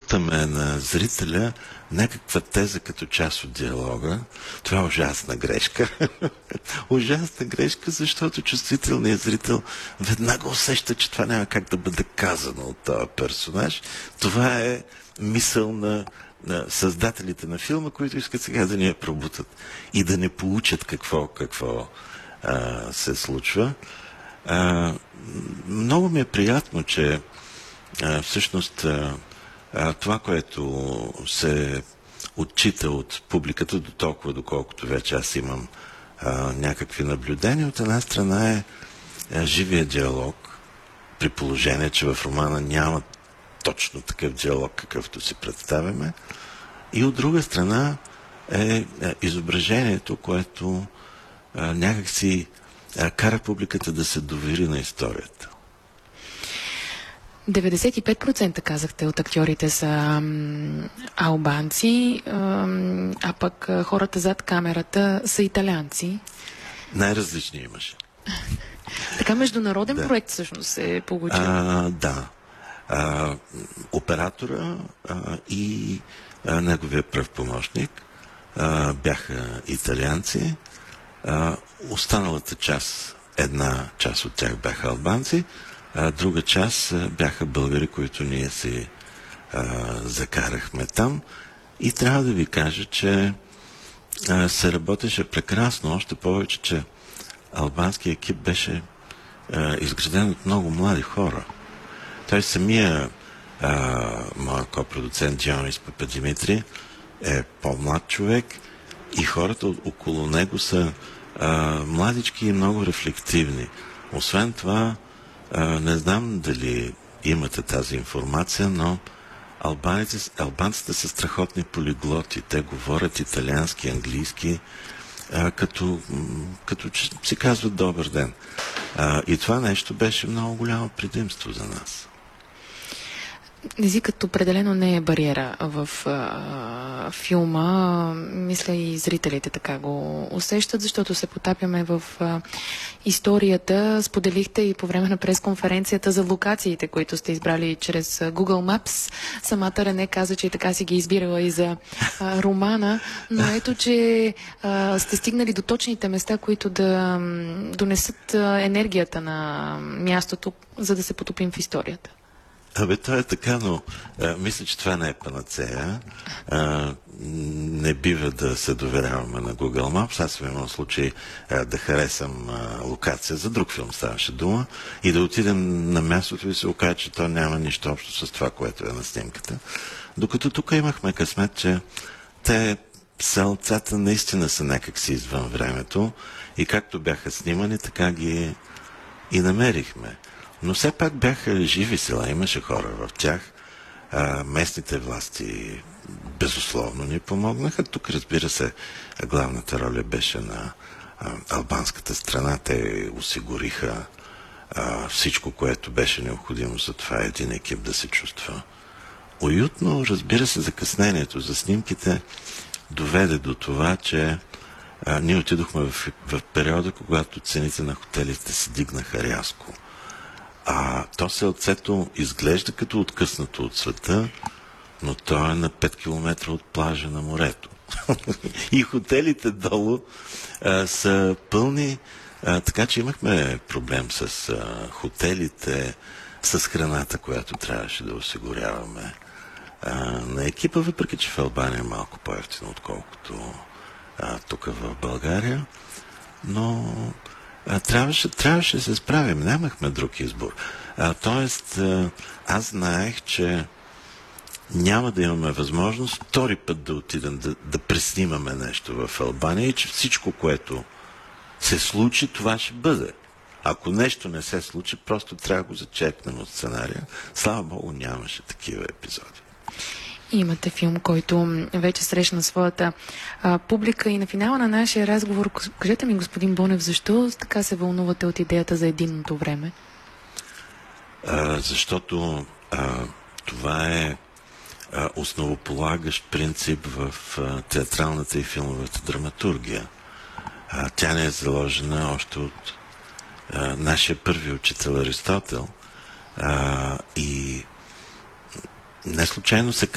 бутаме на зрителя някаква теза като част от диалога. Това е ужасна грешка. Ужасна грешка, защото чувствителният зрител веднага усеща, че това няма как да бъде казано от този персонаж. Това е мисъл на създателите на филма, които искат сега да ни я пробутат и да не получат какво се случва. Много ми е приятно, че всъщност това, което се отчита от публиката до толкова, доколкото вече аз имам някакви наблюдения, от една страна е живия диалог, при положение, че в романа няма точно такъв диалог, какъвто си представяме, и от друга страна е изображението, което някакси кара публиката да се довери на историята. 95% казахте от актьорите са албанци, а пък хората зад камерата са италианци. Най-различни имаше. Така международен проект всъщност се получи. Да. Оператора и неговия пръв помощник бяха италианци. Останалата част, една част от тях бяха албанци, друга част бяха българи, които ние си закарахме там. И трябва да ви кажа, че се работеше прекрасно, още повече, че албанският екип беше изграден от много млади хора. Той самия моят копродуцент Дионис Пападимитри е по-млад човек и хората около него са младички и много рефлективни. Освен това, не знам дали имате тази информация, но албанците са страхотни полиглоти. Те говорят италиански, английски, като че си казват добър ден. И това нещо беше много голямо предимство за нас. Езикът определено не е бариера в филма. Мисля и зрителите така го усещат, защото се потапяме в историята. Споделихте и по време на пресконференцията за локациите, които сте избрали чрез Google Maps. Самата Рене каза, че и така си ги избирала и за романа. Но ето, че сте стигнали до точните места, които да донесат енергията на мястото, за да се потопим в историята. Това е така, но мисля, че това не е панацея. Не бива да се доверяваме на Google Maps. Аз съм имал случай да харесам локация за друг филм, ставаше дума, и да отидем на мястото и се окаже, че то няма нищо общо с това, което е на снимката. Докато тук имахме късмет, че те селцата наистина са някакси извън времето и както бяха снимани, така ги и намерихме. Но все пак бяха живи села, имаше хора в тях. Местните власти безусловно ни помогнаха. Тук, разбира се, главната роля беше на албанската страна. Те осигуриха всичко, което беше необходимо за това един екип да се чувства уютно. Разбира се, закъснението за снимките доведе до това, че ние отидохме в периода, когато цените на хотелите се дигнаха рязко. То селцето изглежда като откъснато от света, но то е на 5 км от плажа на морето. И хотелите долу са пълни, така че имахме проблем с хотелите, с храната, която трябваше да осигуряваме на екипа, въпреки че в Албания е малко по-евтино, отколкото тук в България. Но трябваше да се справим. Нямахме друг избор. Тоест, аз знаех, че няма да имаме възможност втори път да отидем да преснимаме нещо в Албания и че всичко, което се случи, това ще бъде. Ако нещо не се случи, просто трябва да го зачекнем от сценария. Слава Богу, нямаше такива епизоди. Имате филм, който вече срещна своята публика, и на финала на нашия разговор, кажете ми, господин Бонев, защо така се вълнувате от идеята за единното време? Защото това е основополагащ принцип в театралната и филмовата драматургия. Тя не е заложена още от нашия първи учител Аристотел, и не случайно се